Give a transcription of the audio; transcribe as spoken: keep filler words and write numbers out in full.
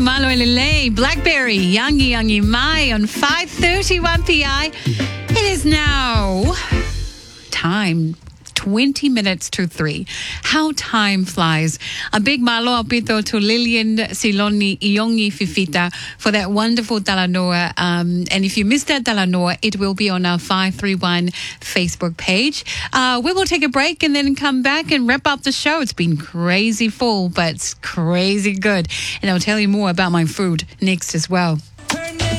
Malo Lele, Blackberry, Yangi Yangi Mai on five thirty-one P I. It is now time. twenty minutes to three. How time flies. A big malo apito to Lillian Siloni Iongi Fifita for that wonderful Talanoa. Um, and if you missed that Talanoa, it will be on our five three one Facebook page. Uh, we will take a break and then come back and wrap up the show. It's been crazy full, but it's crazy good. And I'll tell you more about my food next as well.